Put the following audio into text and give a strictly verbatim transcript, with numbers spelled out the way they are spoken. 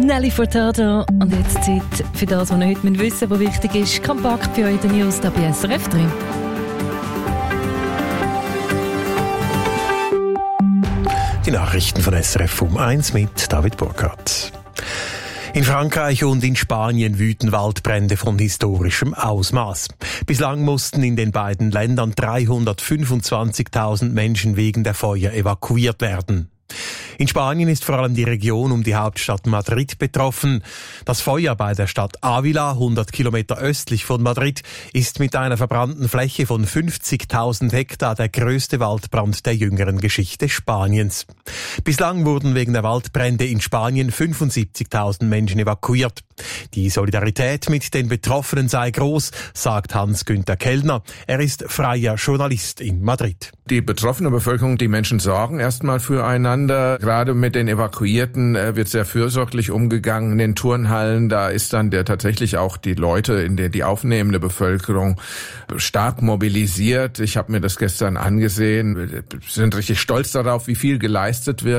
Nelly Furtado. Und jetzt Zeit für das, was ihr heute wissen müsst, was wichtig ist. Kompakt für eure News da bei S R F drei. Die Nachrichten von S R F um eins mit David Burkhardt. In Frankreich und in Spanien wüten Waldbrände von historischem Ausmaß. Bislang mussten in den beiden Ländern dreihundertfünfundzwanzigtausend Menschen wegen der Feuer evakuiert werden. In Spanien ist vor allem die Region um die Hauptstadt Madrid betroffen. Das Feuer bei der Stadt Ávila, hundert Kilometer östlich von Madrid, ist mit einer verbrannten Fläche von fünfzigtausend Hektar der größte Waldbrand der jüngeren Geschichte Spaniens. Bislang wurden wegen der Waldbrände in Spanien fünfundsiebzigtausend Menschen evakuiert. Die Solidarität mit den Betroffenen sei groß, sagt Hans-Günther Kellner. Er ist freier Journalist in Madrid. Die betroffene Bevölkerung, die Menschen sorgen erstmal füreinander. Gerade mit den Evakuierten wird sehr fürsorglich umgegangen. In den Turnhallen, da ist dann der tatsächlich auch die Leute, in der die aufnehmende Bevölkerung stark mobilisiert. Ich habe mir das gestern angesehen, sind richtig stolz darauf, wie viel geleistet wird.